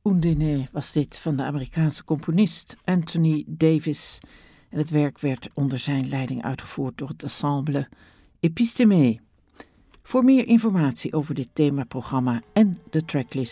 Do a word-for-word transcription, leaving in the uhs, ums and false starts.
Undine was dit van de Amerikaanse componist Anthony Davis. En het werk werd onder zijn leiding uitgevoerd door het ensemble Epistemé. Voor meer informatie over dit themaprogramma en de tracklist